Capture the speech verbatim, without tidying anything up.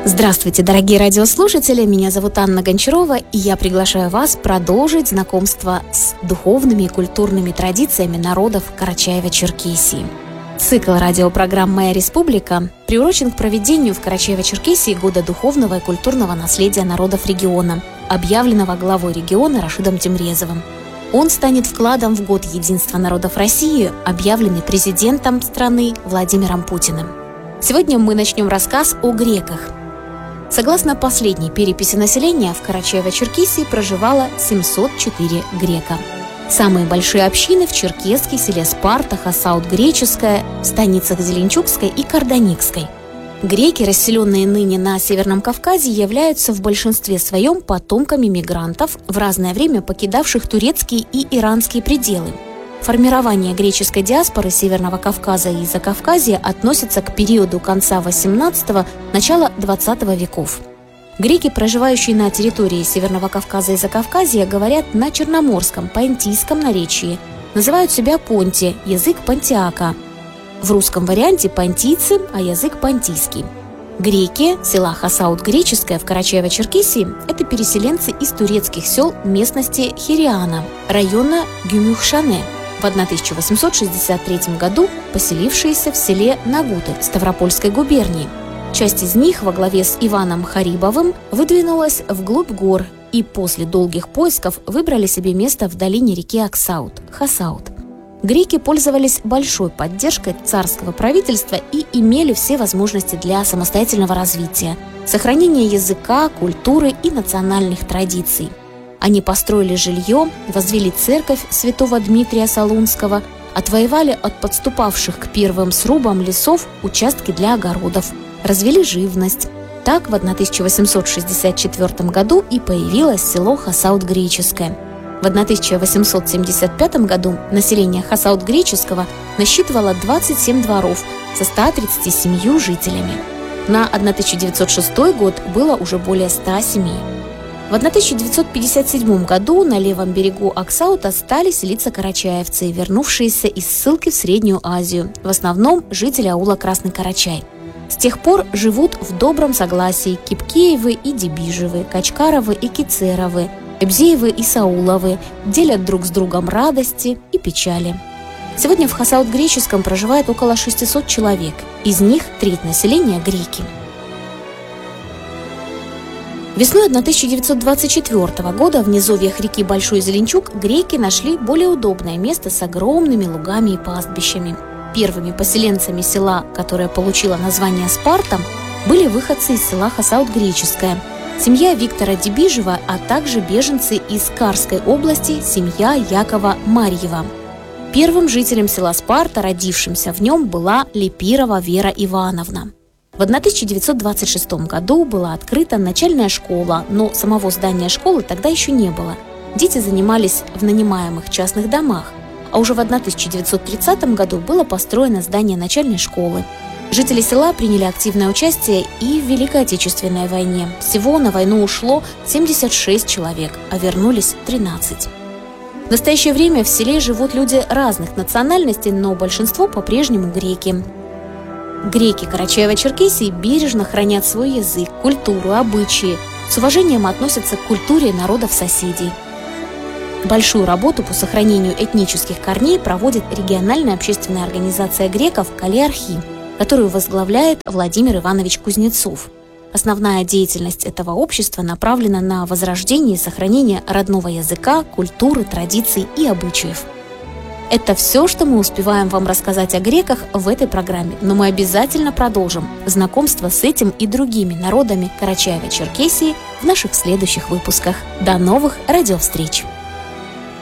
Здравствуйте, дорогие радиослушатели! Меня зовут Анна Гончарова, и я приглашаю вас продолжить знакомство с духовными и культурными традициями народов Карачаево-Черкесии. Цикл радиопрограмм «Моя республика» приурочен к проведению в Карачаево-Черкесии Года духовного и культурного наследия народов региона, объявленного главой региона Рашидом Тимрезовым. Он станет вкладом в Год единства народов России, объявленный президентом страны Владимиром Путиным. Сегодня мы начнем рассказ о греках. Согласно последней переписи населения, в Карачаево-Черкесии проживало семьсот четыре грека. Самые большие общины в Черкесске, селе Спарта, Хасаут-Греческая, в станицах Зеленчукской и Карданикской. Греки, расселенные ныне на Северном Кавказе, являются в большинстве своем потомками мигрантов, в разное время покидавших турецкие и иранские пределы. Формирование греческой диаспоры Северного Кавказа и Закавказья относится к периоду конца восемнадцатого – начала двадцатого веков. Греки, проживающие на территории Северного Кавказа и Закавказья, говорят на черноморском, понтийском наречии, называют себя понти, язык понтиака. В русском варианте понтийцы, а язык понтийский. Греки села Хасаут-Греческая в Карачаево-Черкесии – это переселенцы из турецких сел местности Хириана, района Гюмюхшане, в тысяча восемьсот шестьдесят третьем году поселившиеся в селе Нагуты Ставропольской губернии. Часть из них во главе с Иваном Харибовым выдвинулась вглубь гор и после долгих поисков выбрали себе место в долине реки Аксаут – Хасаут. Греки пользовались большой поддержкой царского правительства и имели все возможности для самостоятельного развития, сохранения языка, культуры и национальных традиций. Они построили жилье, возвели церковь святого Дмитрия Солунского, отвоевали от подступавших к первым срубам лесов участки для огородов, развели живность. Так в тысяча восемьсот шестьдесят четвёртом году и появилось село Хасаут-Греческое. В тысяча восемьсот семьдесят пятом году население Хасаут-Греческого насчитывало двадцать семь дворов со ста тридцатью семью жителями. На тысяча девятьсот шестой год было уже более ста семей. В тысяча девятьсот пятьдесят седьмом году на левом берегу Аксаута стали селиться карачаевцы, вернувшиеся из ссылки в Среднюю Азию, в основном жители аула Красный Карачай. С тех пор живут в добром согласии Кипкеевы и Дебижевы, Качкаровы и Кицеровы, Эбзеевы и Сауловы, делят друг с другом радости и печали. Сегодня в Хасаут-Греческом проживает около шестисот человек, из них треть населения – греки. Весной тысяча девятьсот двадцать четвёртого года в низовьях реки Большой Зеленчук греки нашли более удобное место с огромными лугами и пастбищами. Первыми поселенцами села, которое получило название Спарта, были выходцы из села Хасаут-Греческое, семья Виктора Дебижева, а также беженцы из Карской области, семья Якова Марьева. Первым жителем села Спарта, родившимся в нем, была Лепирова Вера Ивановна. В тысяча девятьсот двадцать шестом году была открыта начальная школа, но самого здания школы тогда еще не было. Дети занимались в нанимаемых частных домах, а уже в тысяча девятьсот тридцатом году было построено здание начальной школы. Жители села приняли активное участие и в Великой Отечественной войне. Всего на войну ушло семьдесят шесть человек, а вернулись тринадцать. В настоящее время в селе живут люди разных национальностей, но большинство по-прежнему греки. Греки Карачаево-Черкесии бережно хранят свой язык, культуру, обычаи, с уважением относятся к культуре народов-соседей. Большую работу по сохранению этнических корней проводит региональная общественная организация греков «Калиархи», которую возглавляет Владимир Иванович Кузнецов. Основная деятельность этого общества направлена на возрождение и сохранение родного языка, культуры, традиций и обычаев. Это все, что мы успеваем вам рассказать о греках в этой программе, но мы обязательно продолжим знакомство с этим и другими народами Карачаево-Черкесии в наших следующих выпусках. До новых радиовстреч!